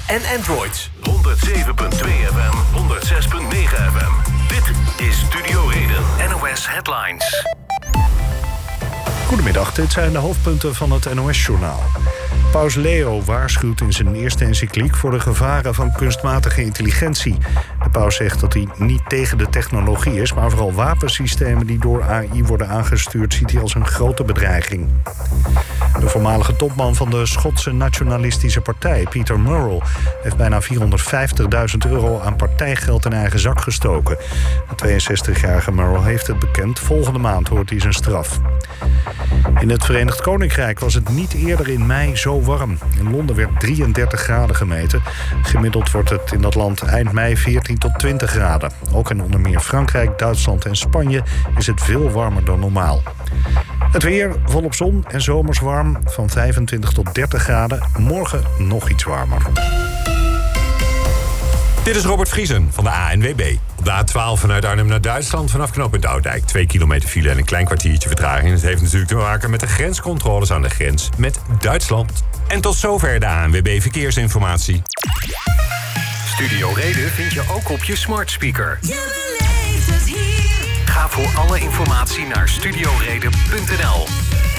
en Android. 107.2 FM, 106.9 FM. Dit is Studio Reden, NOS Headlines. Goedemiddag, dit zijn de hoofdpunten van het NOS-journaal. Paus Leo waarschuwt in zijn eerste encycliek voor de gevaren van kunstmatige intelligentie. De paus zegt dat hij niet tegen de technologie is, maar vooral wapensystemen die door AI worden aangestuurd ziet hij als een grote bedreiging. De voormalige topman van de Schotse nationalistische partij, Peter Murrell, heeft bijna €450.000 aan partijgeld in eigen zak gestoken. De 62-jarige Murrell heeft het bekend. Volgende maand hoort hij zijn straf. In het Verenigd Koninkrijk was het niet eerder in mei zo warm. In Londen werd 33 graden gemeten. Gemiddeld wordt het in dat land eind mei 14 tot 20 graden. Ook in onder meer Frankrijk, Duitsland en Spanje is het veel warmer dan normaal. Het weer volop zon en zomers warm van 25 tot 30 graden. Morgen nog iets warmer. Dit is Robert Vriesen van de ANWB. Op de A12 vanuit Arnhem naar Duitsland vanaf knooppunt Oudijk. 2 kilometer file en een klein kwartiertje vertraging. Het heeft natuurlijk te maken met de grenscontroles aan de grens met Duitsland. En tot zover de ANWB Verkeersinformatie. Studio Reden vind je ook op je smart speaker. Je beleeft het hier. Ga voor alle informatie naar studioreden.nl.